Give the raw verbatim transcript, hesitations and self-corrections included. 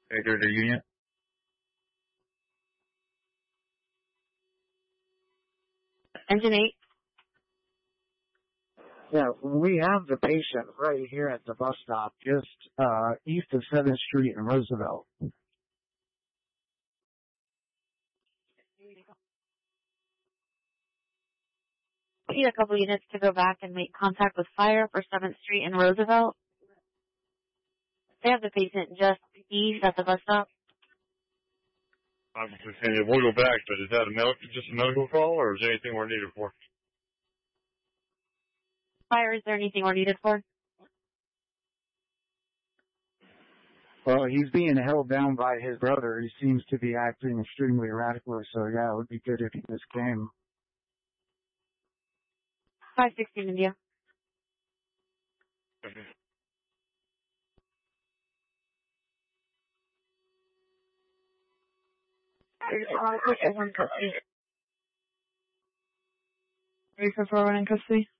Enter the unit. Engine eight. Yeah, we have the patient right here at the bus stop, just uh, east of seventh Street in Roosevelt. We need a couple units to go back and make contact with fire for seventh Street in Roosevelt. They have the patient just east at the bus stop. I'm just saying, we'll go back, but is that a medical, just a medical call, or is there anything we're needed for? Fire, is there anything we're needed for? Well, he's being held down by his brother. He seems to be acting extremely erratically, so yeah, it would be good if he just came. five sixteen India. Okay. Ready for forward in custody?